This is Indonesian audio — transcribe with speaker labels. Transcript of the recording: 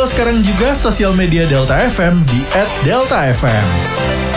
Speaker 1: Follow sekarang juga sosial media Delta FM di @deltafm.